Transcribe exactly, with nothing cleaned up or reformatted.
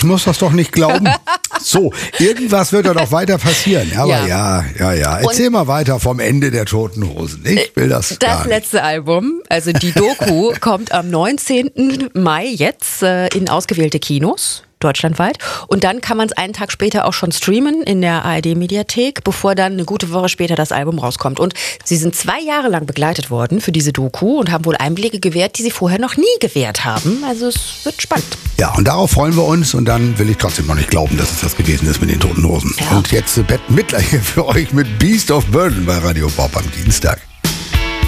muss das doch nicht glauben. So, irgendwas wird da doch weiter passieren. Aber ja, ja, ja. ja. Erzähl Und mal weiter vom Ende der Toten Hosen. Ich will das Das gar nicht. letzte Album, also die Doku, kommt am neunzehnten Mai jetzt äh, in ausgewählte Kinos. Deutschlandweit. Und dann kann man es einen Tag später auch schon streamen in der A R D-Mediathek, bevor dann eine gute Woche später das Album rauskommt. Und sie sind zwei Jahre lang begleitet worden für diese Doku und haben wohl Einblicke gewährt, die sie vorher noch nie gewährt haben. Also es wird spannend. Ja, und darauf freuen wir uns. Und dann will ich trotzdem noch nicht glauben, dass es das gewesen ist mit den Toten Hosen. Ja. Und jetzt Bett Midler hier für euch mit Beast of Burden bei Radio Bob am Dienstag.